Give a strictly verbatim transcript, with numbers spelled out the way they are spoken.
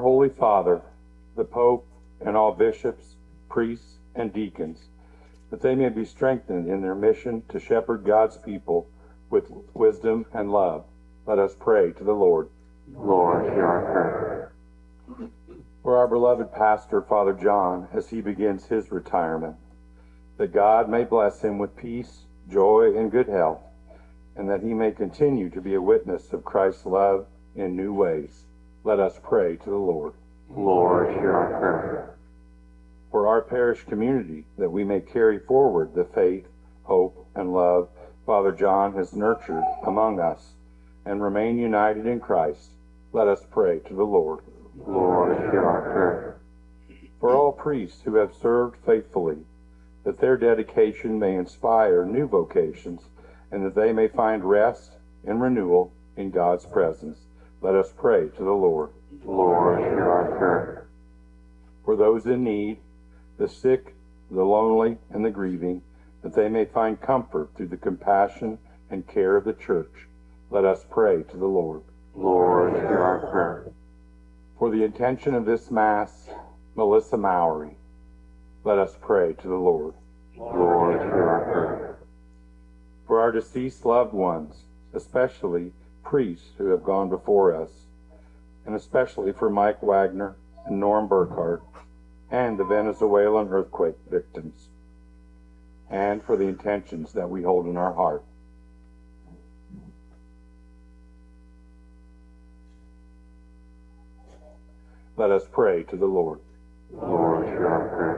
Holy Father, the Pope, and all bishops, priests, and deacons, that they may be strengthened in their mission to shepherd God's people with wisdom and love. Let us pray to the Lord. Lord, hear our prayer. For our beloved pastor, Father John, as he begins his retirement, that God may bless him with peace, joy, and good health, and that he may continue to be a witness of Christ's love in new ways. Let us pray to the Lord. Lord, hear our prayer. For our parish community, that we may carry forward the faith, hope, and love Father John has nurtured among us, and remain united in Christ, let us pray to the Lord. Lord, hear our prayer. For all priests who have served faithfully, that their dedication may inspire new vocations, and that they may find rest and renewal in God's presence, let us pray to the Lord. Lord, hear our prayer. For those in need, the sick, the lonely, and the grieving, that they may find comfort through the compassion and care of the Church, let us pray to the Lord. Lord, hear our prayer. For the intention of this Mass, Melissa Mowry, let us pray to the Lord. Lord, hear our prayer. For our deceased loved ones, especially priests who have gone before us, and especially for Mike Wagner and Norm Burkhart, and the Venezuelan earthquake victims, and for the intentions that we hold in our heart. Let us pray to the Lord. Lord, hear our prayer.